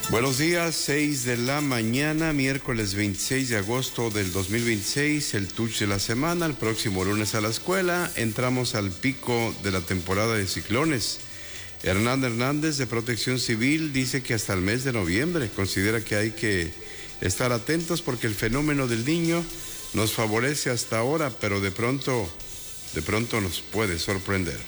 Buenos días, 6 de la mañana, miércoles 26 de agosto del 2026, el touch de la semana. El próximo lunes a la escuela entramos al pico de la temporada de ciclones. Hernán Hernández de Protección Civil dice que hasta el mes de noviembre considera que hay que estar atentos porque el fenómeno del Niño nos favorece hasta ahora, pero de pronto nos puede sorprender.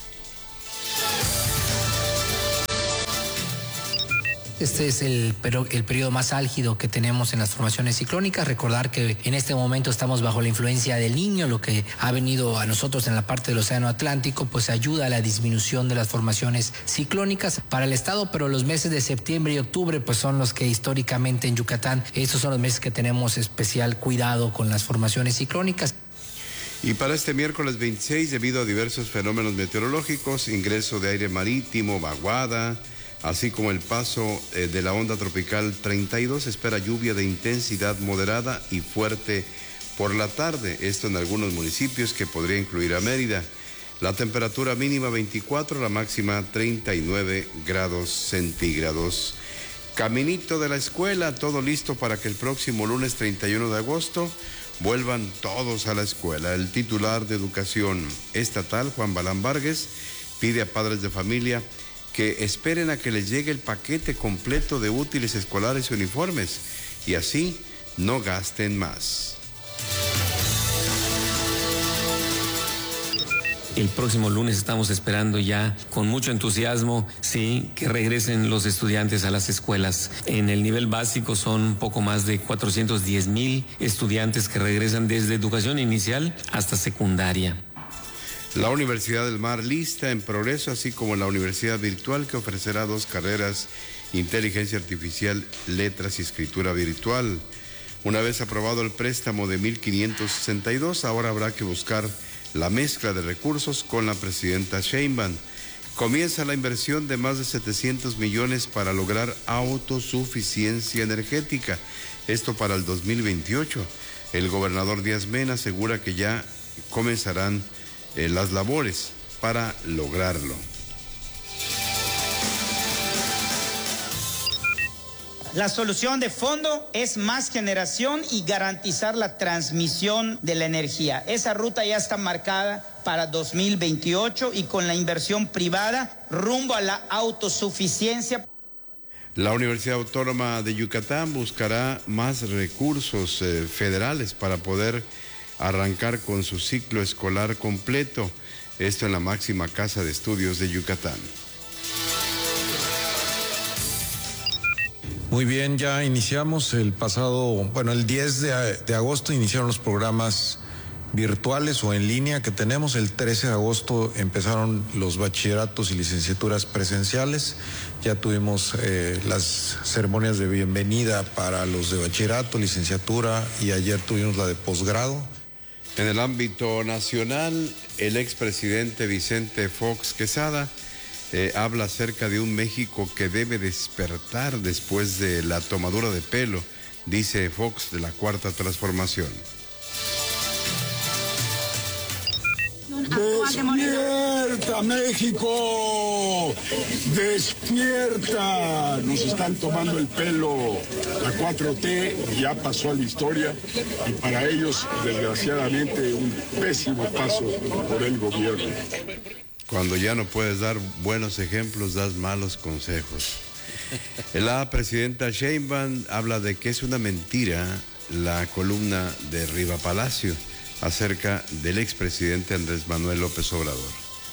Este es el periodo más álgido que tenemos en las formaciones ciclónicas. Recordar que en este momento estamos bajo la influencia del Niño, lo que ha venido a nosotros en la parte del Océano Atlántico, pues ayuda a la disminución de las formaciones ciclónicas para el estado, pero los meses de septiembre y octubre pues son los que históricamente en Yucatán, estos son los meses que tenemos especial cuidado con las formaciones ciclónicas. Y para este miércoles 26, debido a diversos fenómenos meteorológicos, ingreso de aire marítimo, vaguada, así como el paso de la onda tropical 32, espera lluvia de intensidad moderada y fuerte por la tarde. Esto en algunos municipios que podría incluir a Mérida. La temperatura mínima 24, la máxima 39 grados centígrados. Caminito de la escuela, todo listo para que el próximo lunes 31 de agosto vuelvan todos a la escuela. El titular de Educación Estatal, Juan Balán Vargas, pide a padres de familia que esperen a que les llegue el paquete completo de útiles escolares y uniformes y así no gasten más. El próximo lunes estamos esperando ya con mucho entusiasmo, sí, que regresen los estudiantes a las escuelas. En el nivel básico son un poco más de 410,000 estudiantes que regresan desde educación inicial hasta secundaria. La Universidad del Mar lista en progreso, así como la Universidad Virtual que ofrecerá 2 carreras, Inteligencia Artificial, Letras y Escritura Virtual. Una vez aprobado el préstamo de 1,562, ahora habrá que buscar la mezcla de recursos con la presidenta Sheinbaum. Comienza la inversión de más de 700 millones para lograr autosuficiencia energética. Esto para el 2028. El gobernador Díaz Mena asegura que ya comenzarán las labores para lograrlo. La solución de fondo es más generación y garantizar la transmisión de la energía. Esa ruta ya está marcada para 2028 y con la inversión privada rumbo a la autosuficiencia. La Universidad Autónoma de Yucatán buscará más recursos federales para poder arrancar con su ciclo escolar completo, esto en la máxima casa de estudios de Yucatán. Muy bien, ya iniciamos el 10 de agosto iniciaron los programas virtuales o en línea que tenemos. El 13 de agosto empezaron los bachilleratos y licenciaturas presenciales. Ya tuvimos las ceremonias de bienvenida para los de bachillerato, licenciatura y ayer tuvimos la de posgrado. En el ámbito nacional, el expresidente Vicente Fox Quesada habla acerca de un México que debe despertar después de la tomadura de pelo, dice Fox, de la Cuarta Transformación. ¡Despierta, México! ¡Despierta! Nos están tomando el pelo. La 4T ya pasó a la historia y para ellos, desgraciadamente, un pésimo paso por el gobierno. Cuando ya no puedes dar buenos ejemplos, das malos consejos. La presidenta Sheinbaum habla de que es una mentira la columna de Riva Palacio acerca del expresidente Andrés Manuel López Obrador.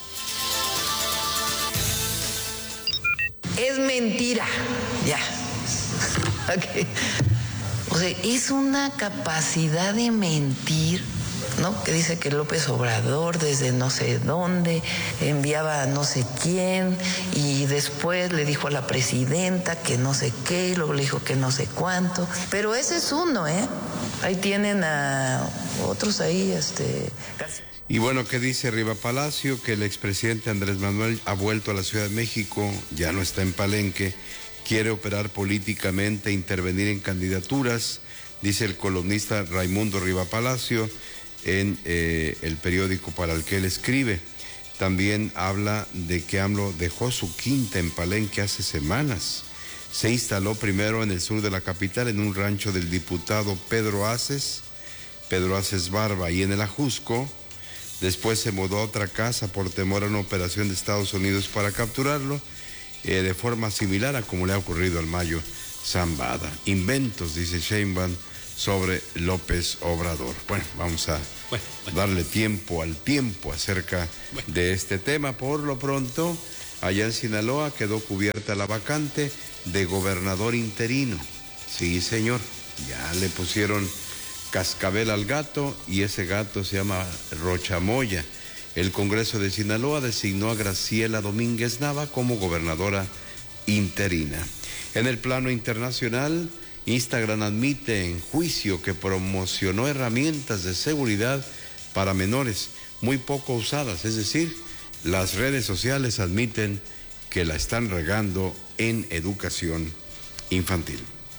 Es mentira, ya. Okay. O sea, es una capacidad de mentir, ¿no? Que dice que López Obrador desde no sé dónde enviaba a no sé quién y después le dijo a la presidenta que no sé qué, y luego le dijo que no sé cuánto. Pero ese es uno, ¿eh? Ahí tienen a otros ahí, Y bueno, ¿qué dice Riva Palacio? Que el expresidente Andrés Manuel ha vuelto a la Ciudad de México, ya no está en Palenque, quiere operar políticamente, intervenir en candidaturas, dice el columnista Raimundo Riva Palacio en el periódico para el que él escribe. También habla de que AMLO dejó su quinta en Palenque hace semanas. Se instaló primero en el sur de la capital, en un rancho del diputado Pedro Aces Barba, y en el Ajusco. Después se mudó a otra casa por temor a una operación de Estados Unidos para capturarlo, de forma similar a como le ha ocurrido al Mayo Zambada. Inventos, dice Sheinbaum, sobre López Obrador. Bueno, vamos a darle tiempo al tiempo acerca de este tema. Por lo pronto, allá en Sinaloa quedó cubierta la vacante de gobernador interino. Sí, señor, ya le pusieron cascabel al gato y ese gato se llama Rochamoya. El Congreso de Sinaloa designó a Graciela Domínguez Nava como gobernadora interina. En el plano internacional, Instagram admite en juicio que promocionó herramientas de seguridad para menores muy poco usadas, es decir, las redes sociales admiten que la están regando en educación infantil.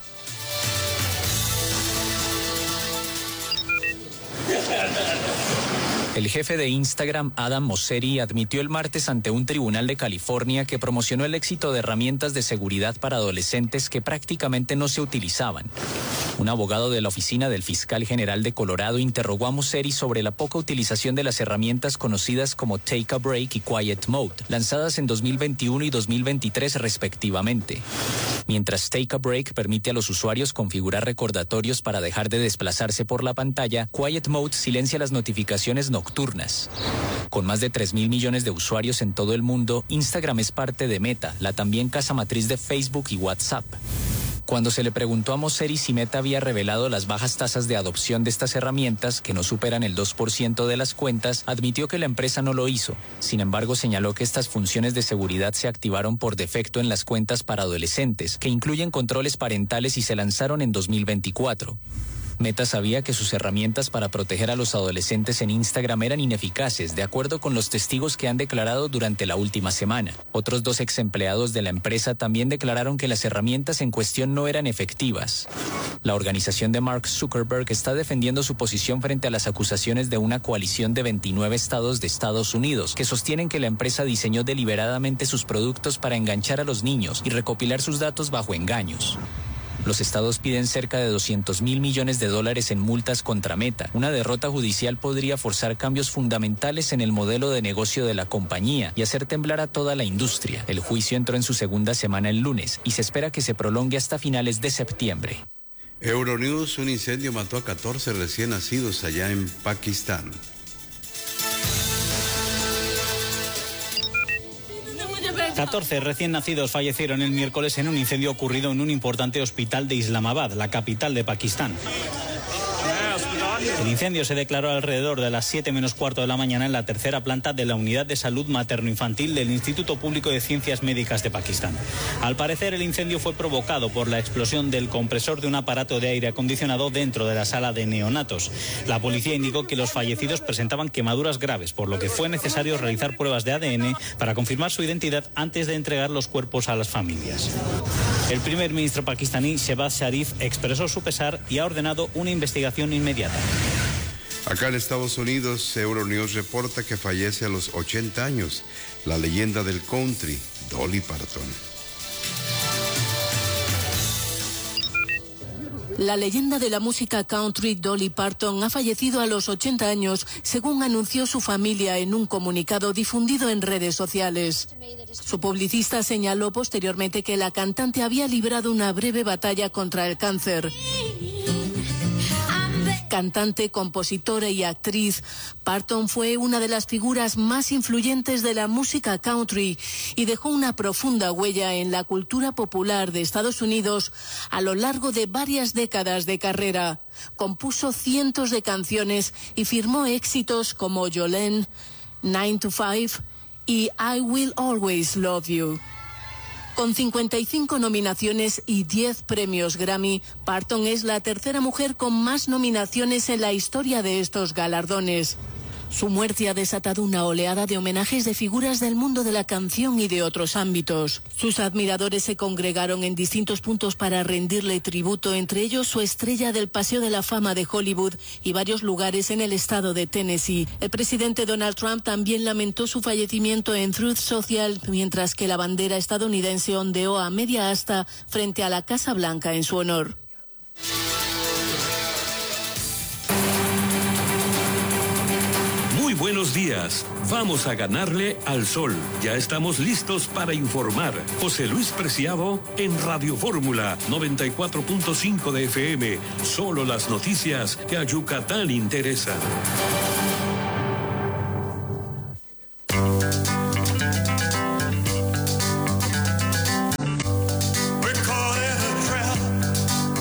El jefe de Instagram, Adam Mosseri, admitió el martes ante un tribunal de California que promocionó el éxito de herramientas de seguridad para adolescentes que prácticamente no se utilizaban. Un abogado de la oficina del fiscal general de Colorado interrogó a Mosseri sobre la poca utilización de las herramientas conocidas como Take a Break y Quiet Mode, lanzadas en 2021 y 2023 respectivamente. Mientras Take a Break permite a los usuarios configurar recordatorios para dejar de desplazarse por la pantalla, Quiet Mode silencia las notificaciones nocturnas. Con más de 3.000 millones de usuarios en todo el mundo, Instagram es parte de Meta, la también casa matriz de Facebook y WhatsApp. Cuando se le preguntó a Mosseri si Meta había revelado las bajas tasas de adopción de estas herramientas, que no superan el 2% de las cuentas, admitió que la empresa no lo hizo. Sin embargo, señaló que estas funciones de seguridad se activaron por defecto en las cuentas para adolescentes, que incluyen controles parentales y se lanzaron en 2024. Meta sabía que sus herramientas para proteger a los adolescentes en Instagram eran ineficaces, de acuerdo con los testigos que han declarado durante la última semana. Otros 2 ex empleados de la empresa también declararon que las herramientas en cuestión no eran efectivas. La organización de Mark Zuckerberg está defendiendo su posición frente a las acusaciones de una coalición de 29 estados de Estados Unidos, que sostienen que la empresa diseñó deliberadamente sus productos para enganchar a los niños y recopilar sus datos bajo engaños. Los estados piden cerca de $200.000 millones en multas contra Meta. Una derrota judicial podría forzar cambios fundamentales en el modelo de negocio de la compañía y hacer temblar a toda la industria. El juicio entró en su segunda semana el lunes y se espera que se prolongue hasta finales de septiembre. Euronews, un incendio mató a 14 recién nacidos allá en Pakistán. Catorce recién nacidos fallecieron el miércoles en un incendio ocurrido en un importante hospital de Islamabad, la capital de Pakistán. El incendio se declaró alrededor de las 7:15 de la mañana en la tercera planta de la Unidad de Salud Materno-Infantil del Instituto Público de Ciencias Médicas de Pakistán. Al parecer, el incendio fue provocado por la explosión del compresor de un aparato de aire acondicionado dentro de la sala de neonatos. La policía indicó que los fallecidos presentaban quemaduras graves, por lo que fue necesario realizar pruebas de ADN para confirmar su identidad antes de entregar los cuerpos a las familias. El primer ministro pakistaní, Shehbaz Sharif, expresó su pesar y ha ordenado una investigación inmediata. Acá en Estados Unidos, Euronews reporta que fallece a los 80 años la leyenda del country, Dolly Parton. La leyenda de la música country, Dolly Parton, ha fallecido a los 80 años, según anunció su familia en un comunicado difundido en redes sociales. Su publicista señaló posteriormente que la cantante había librado una breve batalla contra el cáncer. Cantante, compositora y actriz, Parton fue una de las figuras más influyentes de la música country y dejó una profunda huella en la cultura popular de Estados Unidos a lo largo de varias décadas de carrera. Compuso cientos de canciones y firmó éxitos como Jolene, 9 to 5 y I Will Always Love You. Con 55 nominaciones y 10 premios Grammy, Parton es la tercera mujer con más nominaciones en la historia de estos galardones. Su muerte ha desatado una oleada de homenajes de figuras del mundo de la canción y de otros ámbitos. Sus admiradores se congregaron en distintos puntos para rendirle tributo, entre ellos su estrella del Paseo de la Fama de Hollywood y varios lugares en el estado de Tennessee. El presidente Donald Trump también lamentó su fallecimiento en Truth Social, mientras que la bandera estadounidense ondeó a media asta frente a la Casa Blanca en su honor. Muy buenos días. Vamos a ganarle al sol. Ya estamos listos para informar. José Luis Preciado en Radio Fórmula 94.5 de FM. Solo las noticias que a Yucatán interesan.